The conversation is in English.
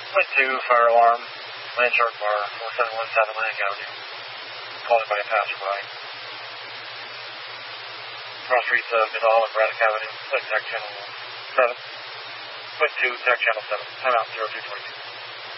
Point 2, fire alarm, Land Shark Bar, 4717 Atlantic Avenue. Calling by a passerby. Cross streets of Vidal and Braddock Avenue, Tech Channel 7. Point 2, Tech Channel 7. Timeout 0222.